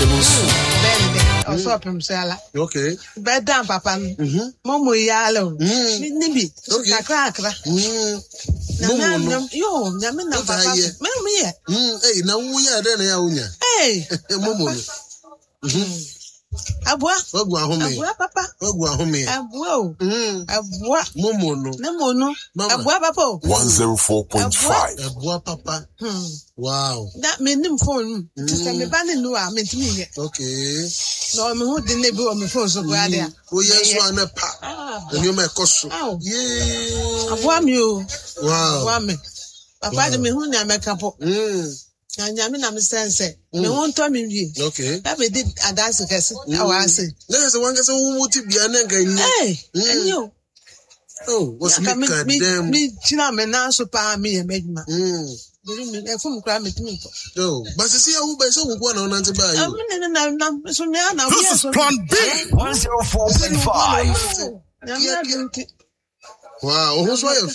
or something, Sala. Okay. Bed down, Papa. Momo yellow. Nibi. Cracker. Yo, Yamina, Mammy. Hey, now we are then. Hey, Momo. Abua, Papa. Abua, Momo. No, Abua, Papa. 104.5. Abua, Papa. Wow. That made him phone to send me banning no, I meant me. Okay. No, I'm who didn't go on my phone so bad. Oh, yes, one a pa. And you may cost. Yeah. Abua, you. Wow. Papa, me who never make up. And Yamina sense, me won't tell me. Okay. That we did a dance against our say. There's one guy who would be an again. Hey, and you. Oh, what's me? Me, China, me now so pa me and make my. From crime to me. Oh, but see how by so one on answer by you. This is Plan B 104.5. Wow, Wow, who's why